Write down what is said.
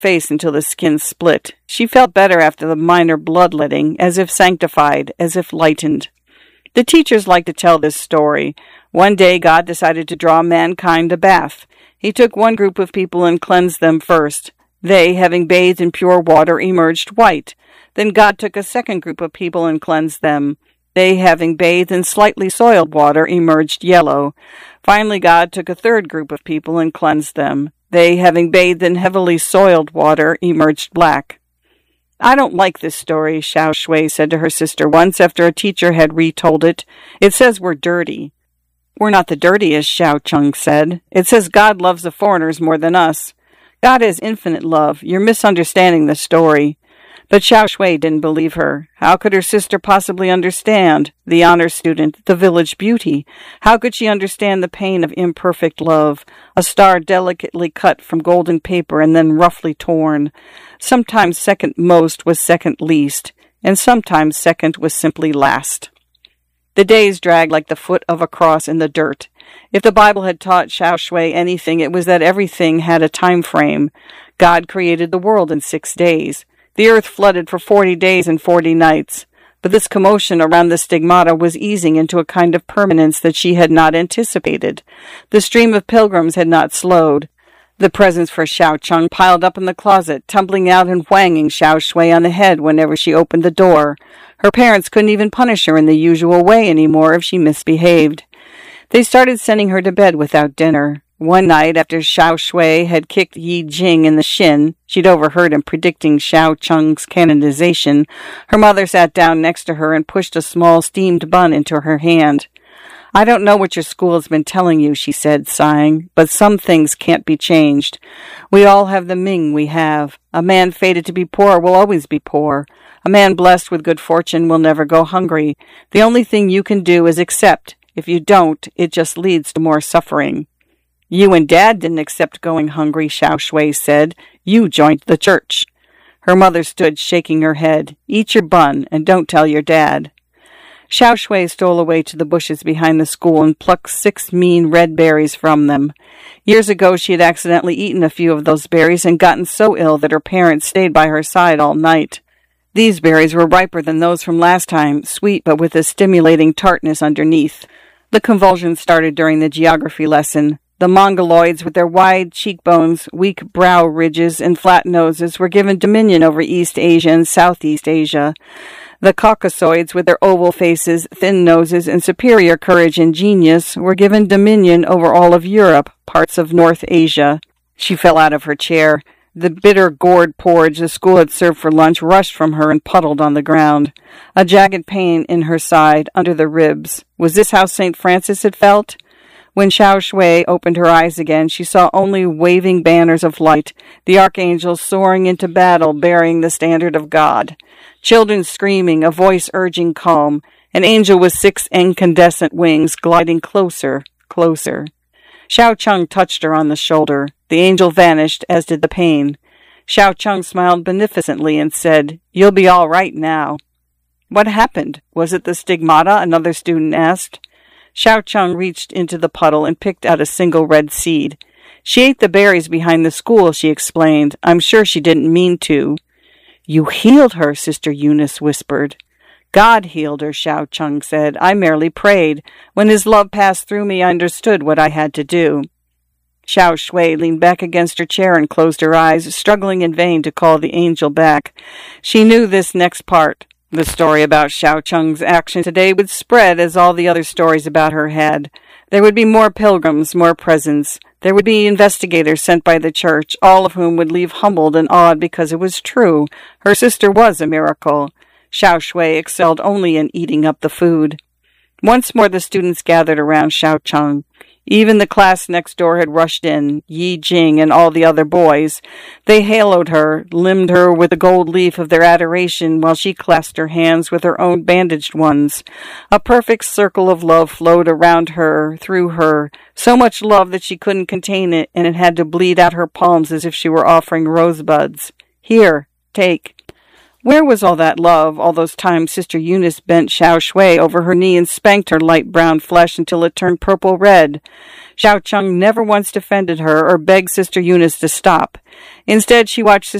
face until the skin split. She felt better after the minor bloodletting, as if sanctified, as if lightened. The teachers like to tell this story. One day God decided to draw mankind a bath. He took one group of people and cleansed them first. They, having bathed in pure water, emerged white. Then God took a second group of people and cleansed them. They, having bathed in slightly soiled water, emerged yellow. Finally, God took a third group of people and cleansed them. They, having bathed in heavily soiled water, emerged black. "I don't like this story," Xiao Shui said to her sister once after a teacher had retold it. "It says we're dirty." "We're not the dirtiest," Xiao Cheng said. "It says God loves the foreigners more than us. God has infinite love. You're misunderstanding the story." But Xiao Shui didn't believe her. How could her sister possibly understand? The honor student, the village beauty. How could she understand the pain of imperfect love? A star delicately cut from golden paper and then roughly torn. Sometimes second most was second least, and sometimes second was simply last. The days dragged like the foot of a cross in the dirt. If the Bible had taught Xiao Shui anything, it was that everything had a time frame. God created the world in 6 days. The earth flooded for 40 days and 40 nights. But this commotion around the stigmata was easing into a kind of permanence that she had not anticipated. The stream of pilgrims had not slowed. The presents for Xiao Cheng piled up in the closet, tumbling out and whanging Xiao Shui on the head whenever she opened the door. Her parents couldn't even punish her in the usual way anymore if she misbehaved. They started sending her to bed without dinner. One night, after Xiao Shui had kicked Yi Jing in the shin, she'd overheard him predicting Xiao Cheng's canonization, her mother sat down next to her and pushed a small steamed bun into her hand. "I don't know what your school has been telling you," she said, sighing, "but some things can't be changed. We all have the Ming we have. A man fated to be poor will always be poor. A man blessed with good fortune will never go hungry. The only thing you can do is accept. If you don't, it just leads to more suffering." "You and Dad didn't accept going hungry," Xiao Shui said. "You joined the church." Her mother stood shaking her head. "Eat your bun, and don't tell your dad." Xiao Shui stole away to the bushes behind the school and plucked 6 mean red berries from them. Years ago she had accidentally eaten a few of those berries and gotten so ill that her parents stayed by her side all night. These berries were riper than those from last time, sweet but with a stimulating tartness underneath. The convulsions started during the geography lesson. The Mongoloids, with their wide cheekbones, weak brow ridges, and flat noses, were given dominion over East Asia and Southeast Asia. The Caucasoids, with their oval faces, thin noses, and superior courage and genius, were given dominion over all of Europe, parts of North Asia. She fell out of her chair. The bitter gourd porridge the school had served for lunch rushed from her and puddled on the ground. A jagged pain in her side, under the ribs. Was this how St. Francis had felt? When Xiao Shui opened her eyes again, she saw only waving banners of light, the archangels soaring into battle bearing the standard of God. Children screaming, a voice urging calm, an angel with 6 incandescent wings gliding closer, closer. Xiao Cheng touched her on the shoulder. The angel vanished, as did the pain. Xiao Cheng smiled beneficently and said, "You'll be all right now." "What happened? Was it the stigmata?" another student asked. Xiao Cheng reached into the puddle and picked out a single red seed. "She ate the berries behind the school," she explained. "I'm sure she didn't mean to." "You healed her," Sister Eunice whispered. "God healed her," Xiao Cheng said. "I merely prayed. When his love passed through me, I understood what I had to do." Xiao Shui leaned back against her chair and closed her eyes, struggling in vain to call the angel back. She knew this next part. The story about Xiao Cheng's action today would spread as all the other stories about her had. There would be more pilgrims, more presents. There would be investigators sent by the church, all of whom would leave humbled and awed because it was true. Her sister was a miracle. Xiao Shui excelled only in eating up the food. Once more the students gathered around Xiao Cheng. Even the class next door had rushed in, Yi Jing and all the other boys. They haloed her, limned her with the gold leaf of their adoration while she clasped her hands with her own bandaged ones. A perfect circle of love flowed around her, through her, so much love that she couldn't contain it, and it had to bleed out her palms as if she were offering rosebuds. "Here, take." Where was all that love, all those times Sister Eunice bent Xiao Shui over her knee and spanked her light brown flesh until it turned purple-red? Xiao Cheng never once defended her or begged Sister Eunice to stop. Instead, she watched